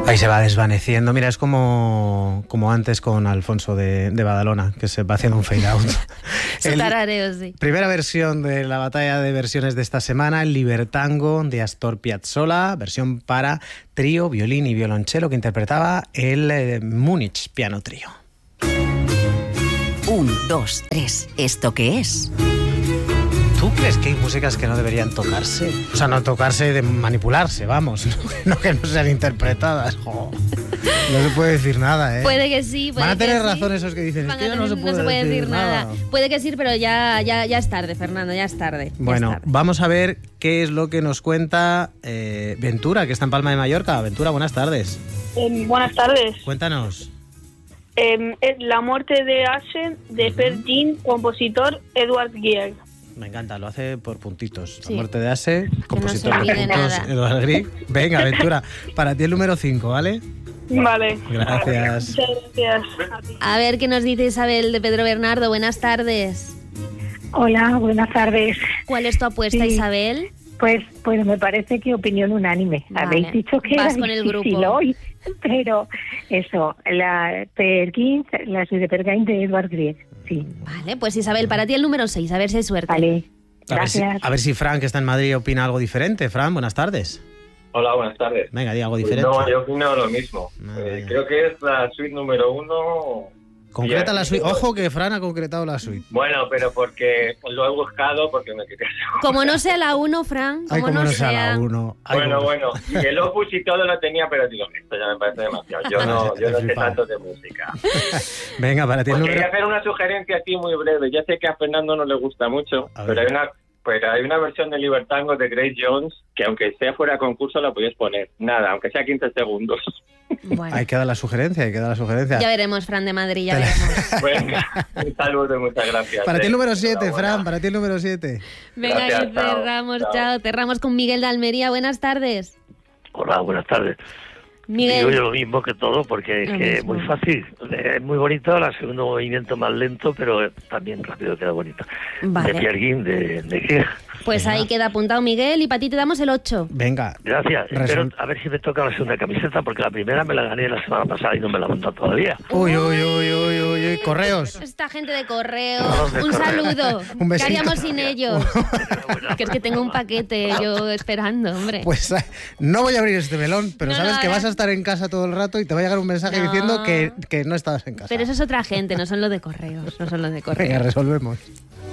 Ahí se va desvaneciendo. Mira, es como antes con Alfonso de Badalona, que se va haciendo un fade out. Su tarareo, sí. Primera versión de la batalla de versiones de esta semana, el Libertango de Astor Piazzolla, versión para trío, violín y violonchelo, que interpretaba el Múnich Piano Trío. 1, 2, 3. ¿Esto qué es? ¿Tú crees que hay músicas que no deberían tocarse? O sea, no tocarse de manipularse, vamos. No que no sean interpretadas. Jo. No se puede decir nada, ¿eh? Puede que sí, puede Van a tener que razón sí. esos que dicen, es que ya No no se puede decir nada. nada. Puede que sí, pero ya es tarde, Fernando, ya es tarde. Bueno, ya es tarde. vamos a ver qué es lo que nos cuenta Ventura, que está en Palma de Mallorca. Ventura, buenas tardes. Buenas tardes. Cuéntanos. Es La muerte de Asen, de Per Gin, compositor Edward Grieg. Me encanta, lo hace por puntitos. Sí. La muerte de Ase, compositor no se por olvide puntos, nada. Edward Grieg. Venga, Ventura, para ti el número 5, ¿vale? Vale. Gracias. Muchas gracias a ti. A ver qué nos dice Isabel de Pedro Bernardo. Buenas tardes. Hola, buenas tardes. ¿Cuál es tu apuesta, Sí. Isabel? Pues me parece que opinión unánime. Vale. Habéis dicho que Vas era con el difícil grupo. hoy, pero eso, la suite de Per Gin de Edward Grieg. Sí, Vale, pues Isabel, para ti el número 6. A ver si hay suerte. vale. A Gracias. ver si Fran, que está en Madrid, opina algo diferente. Fran, buenas tardes. Hola, buenas tardes. Venga, di algo Pues diferente. no, yo opino lo mismo. Venga. Creo que es la suite número 1. Concreta Bien. la suite. Ojo que Fran ha concretado la suite. Bueno, pero porque lo he buscado porque me quería seguro. Como no sea la 1, Fran, Ay, como no sea sea. la 1. Ay, Bueno, y el opus y todo lo tenía, pero digo, esto ya me parece demasiado. Yo no sé flipado. tanto de música. Venga, para ti el Pues número... quería hacer una sugerencia aquí muy breve. Ya sé que a Fernando no le gusta mucho, A ver. pero hay una versión de Libertango de Grace Jones que aunque sea fuera de concurso la podéis poner. Nada, aunque sea 15 segundos. Bueno, Ahí queda la sugerencia, ya veremos, Fran de Madrid, ya Te la- veremos. Venga, un saludo y muchas gracias. Para ti el número 7, Enhorabuena. Fran, para ti el número 7. Venga, Gracias, y cerramos, chao. chao. Cerramos con Miguel de Almería. Buenas tardes. Hola, buenas tardes. Digo Miguel. yo lo mismo que todo, porque es Lo que es mismo. muy fácil. Es muy bonito, el segundo movimiento más lento, pero también rápido queda bonito. Vale. De Pierre Guin, de Grieg. Pues ahí queda apuntado Miguel y para ti te damos el 8. Venga. Gracias. Resol- Espero a ver si me toca la segunda camiseta, porque la primera me la gané la semana pasada y no me la he montado todavía. Uy, uy, uy, uy, uy, uy. Correos. Esta gente de correo. Todos de Un correo. saludo. Un besito. ¿Qué haríamos sin ellos? Que es que tengo un paquete yo esperando, hombre. Pues no voy a abrir este melón, pero No, sabes no, que ahora- vas a estar en casa todo el rato y te va a llegar un mensaje No. diciendo que no estabas en casa. Pero eso es otra gente, no son los de correos. No son los de correos. Venga, resolvemos.